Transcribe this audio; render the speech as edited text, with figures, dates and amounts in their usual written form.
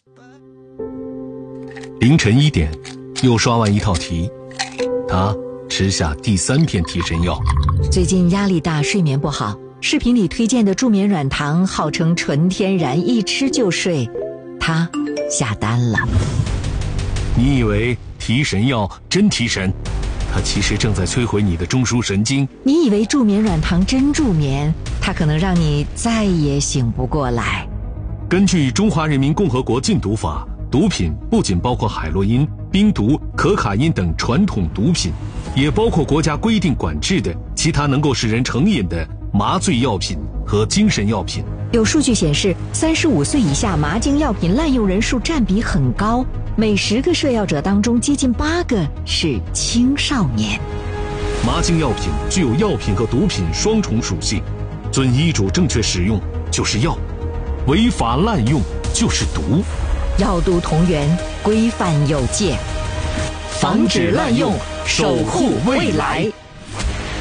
凌晨1点，又刷完一套题，他吃下第3片提神药。 最近压力大，睡眠不好，视频里推荐的助眠软糖号称纯天然，一吃就睡，他下单了。 你以为提神药真提神，它其实正在摧毁你的中枢神经。 你以为助眠软糖真助眠，它可能让你再也醒不过来。 根据《中华人民共和国禁毒法》，毒品不仅包括海洛因、冰毒、可卡因等传统毒品，也包括国家规定管制的其他能够使人成瘾的麻醉药品和精神药品。 有数据显示，35岁以下麻精药品滥用人数占比很高，每10个涉药者当中接近8个是青少年。 麻精药品具有药品和毒品双重属性，遵医嘱正确使用就是药，违法滥用就是毒。 药毒同源，规范有界，防止滥用，守护未来。